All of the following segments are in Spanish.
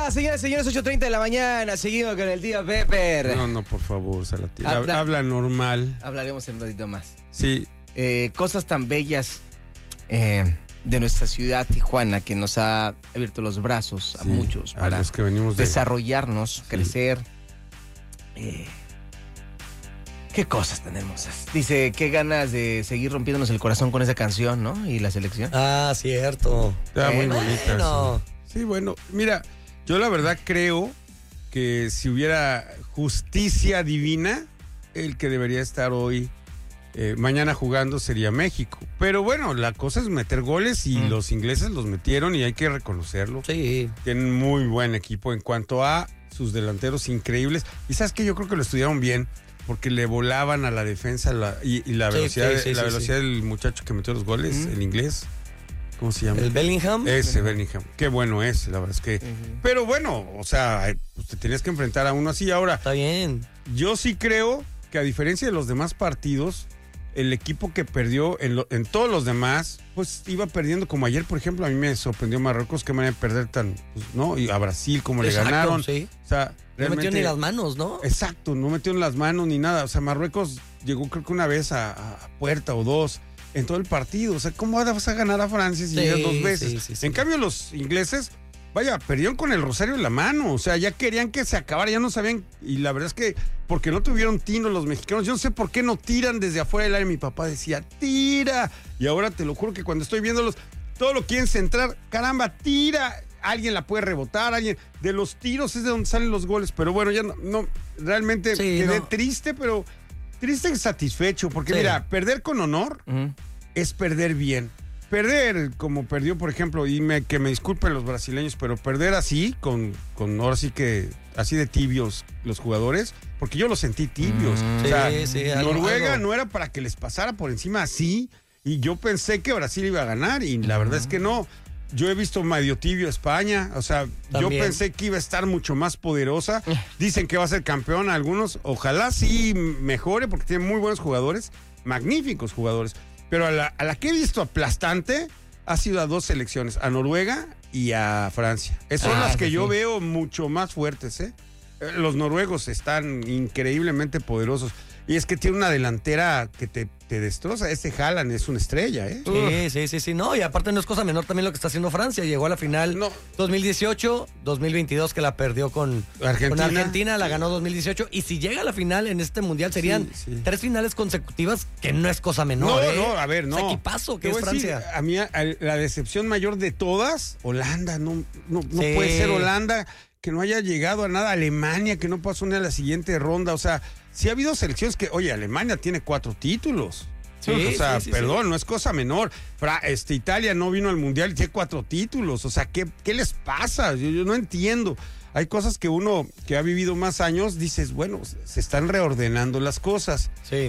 está, señoras y señores? 8:30 de la mañana. Seguimos con el tío Pepper. No, por favor, Salatiel. Habla normal. Hablaremos en un ratito más. Sí. Cosas tan bellas de nuestra ciudad, Tijuana, que nos ha abierto los brazos a muchos para los que venimos desarrollarnos, crecer. Qué cosas tan hermosas. Dice, qué ganas de seguir rompiéndonos el corazón con esa canción, ¿no? Y la selección. Ah, cierto. Está muy bonita. Bueno. Sí, bueno, mira, yo la verdad creo que si hubiera justicia divina, el que debería estar hoy, mañana jugando sería México. Pero bueno, la cosa es meter goles y los ingleses los metieron y hay que reconocerlo. Sí. Tienen muy buen equipo en cuanto a sus delanteros increíbles. Y sabes que yo creo que lo estudiaron bien. Porque le volaban a la defensa y la velocidad, velocidad del muchacho que metió los goles, el inglés. ¿Cómo se llama? ¿El Bellingham? Ese Bellingham. Qué bueno es, la verdad es que. Pero bueno, o sea, pues te tenías que enfrentar a uno así. Ahora, Está bien. yo sí creo que a diferencia de los demás partidos, el equipo que perdió en todos los demás, pues iba perdiendo. Como ayer, por ejemplo, a mí me sorprendió Marruecos, qué manera de perder tan, pues, ¿no? Y a Brasil, como le ganaron. Sí. O sea, No metió ni las manos, ¿no? Exacto, no metió en las manos ni nada. O sea, Marruecos llegó creo que una vez a puerta o dos en todo el partido. O sea, ¿cómo vas a ganar a Francia si llegas dos veces? Sí. En cambio, los ingleses, vaya, perdieron con el rosario en la mano. O sea, ya querían que se acabara, ya no sabían. Y la verdad es que porque no tuvieron tino los mexicanos. Yo no sé por qué no tiran desde afuera del área. Mi papá decía, tira. Y ahora te lo juro que cuando estoy viéndolos, todo lo quieren centrar. Caramba, tira. Alguien la puede rebotar, alguien. De los tiros es de donde salen los goles. Pero bueno, ya no realmente quedé triste, pero triste y satisfecho. Porque mira, perder con honor es perder bien. Perder como perdió, por ejemplo, que me disculpen los brasileños, pero perder así, con ahora sí que, así de tibios los jugadores, porque yo los sentí tibios. O sea, Noruega no era para que les pasara por encima así, y yo pensé que Brasil iba a ganar, y la verdad es que no. Yo he visto medio tibio a España, o sea, yo pensé que iba a estar mucho más poderosa. Dicen que va a ser campeón algunos, ojalá sí mejore, porque tiene muy buenos jugadores, magníficos jugadores. Pero a la que he visto aplastante ha sido a dos selecciones, a Noruega y a Francia. Esas son las que yo veo mucho más fuertes, ¿eh? Los noruegos están increíblemente poderosos. Y es que tiene una delantera que te destroza. Ese Haaland es una estrella, ¿eh? Sí. No, y aparte no es cosa menor también lo que está haciendo Francia. Llegó a la final 2018, 2022 que la perdió con Argentina, la ganó 2018. Y si llega a la final en este mundial serían 3 finales consecutivas, que no es cosa menor. A ver, no. O sea, equipazo que es Francia. A mí la decepción mayor de todas, Holanda. No puede ser Holanda que no haya llegado a nada. Alemania que no pasó ni a la siguiente ronda. O sea, sí ha habido selecciones que, oye, Alemania tiene 4 títulos. Perdón, no es cosa menor. Italia no vino al Mundial y tiene 4 títulos. O sea, ¿qué les pasa? Yo no entiendo. Hay cosas que uno que ha vivido más años dices, bueno, se están reordenando las cosas. Sí.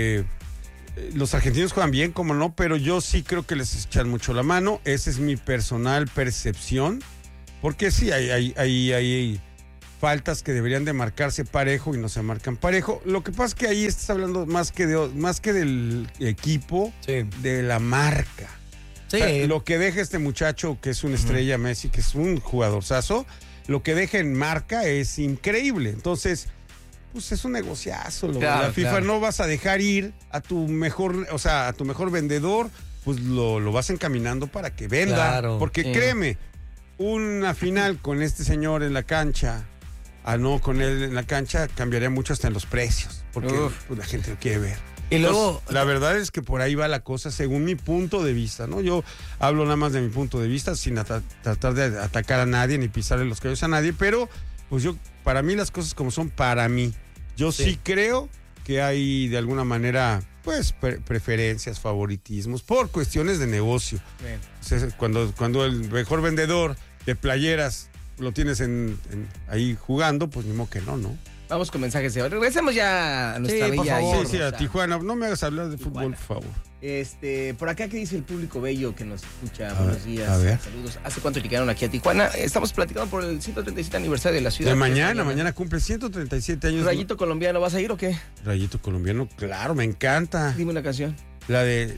Los argentinos juegan bien, como no, pero yo sí creo que les echan mucho la mano. Esa es mi personal percepción. Porque sí, hay faltas que deberían de marcarse parejo y no se marcan parejo. Lo que pasa es que ahí estás hablando más que del equipo, de la marca. Sí. O sea, lo que deja este muchacho, que es una estrella, Messi, que es un jugadorzazo, lo que deja en marca es increíble. Entonces, pues es un negociazo. La FIFA no vas a dejar ir a tu mejor, a tu mejor vendedor, pues lo vas encaminando para que venda. Claro, porque créeme, una final con este señor en la cancha, no con él en la cancha, cambiaría mucho hasta en los precios, porque pues, la gente lo quiere ver. Y luego, la verdad es que por ahí va la cosa, según mi punto de vista, ¿no? Yo hablo nada más de mi punto de vista, sin tratar de atacar a nadie, ni pisarle los cabellos a nadie, pero pues para mí las cosas como son, para mí. Yo sí creo que hay de alguna manera, pues, preferencias, favoritismos, por cuestiones de negocio. O sea, cuando el mejor vendedor de playeras lo tienes ahí jugando, pues ni modo que no. Vamos con mensajes de hoy. Regresemos ya a nuestra bella. Por favor. Sí, a Tijuana. No me hagas hablar de fútbol, por favor. Por acá, ¿qué dice el público bello que nos escucha? Buenos días. A ver. Saludos. ¿Hace cuánto llegaron aquí a Tijuana? Estamos platicando por el 137 aniversario de la ciudad. De mañana cumple 137 años. ¿Rayito colombiano vas a ir o qué? Rayito colombiano, claro, me encanta. Dime una canción. La de...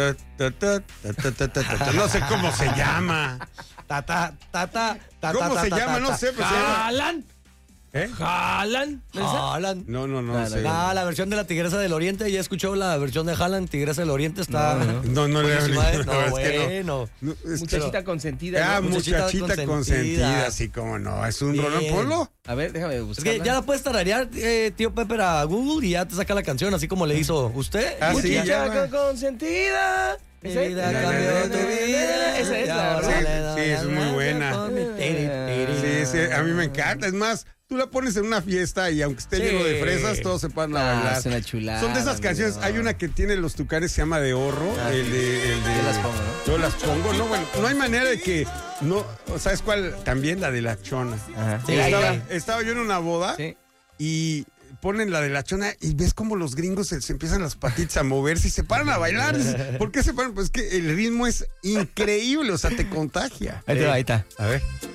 No sé cómo se llama. ¿Cómo se llama? No sé. Jalan. ¿Eh? Jalan. Haaland. No sé. La versión de la Tigresa del Oriente, ya escuchó la versión de Haaland, Tigresa del Oriente, está... No, bueno. Muchachita consentida. Muchachita consentida, sí, cómo no. Es un Rolón Polo. A ver, déjame buscarla. Es que ya la puedes tararear, tío Pepper, a Google y ya te saca la canción, así como le hizo usted. Muchacha consentida. Vida cambió tu vida. Esa es la verdad. Sí, es muy buena. Sí, a mí me encanta. Es más, tú la pones en una fiesta y aunque esté lleno de fresas, todos se van a bailar. Es una chulada. Son de esas canciones. Hay una que tiene los Tucanes, se llama De Horro. Yo las pongo, ¿no? Yo las pongo. No, bueno, no hay manera de que... No, ¿sabes cuál? También la de La Chona. Sí, estaba yo en una boda y ponen la de La Chona y ves como los gringos se empiezan las patitas a moverse y se paran a bailar. ¿Por qué se paran? Pues que el ritmo es increíble, o sea, te contagia. Ahí está. A ver.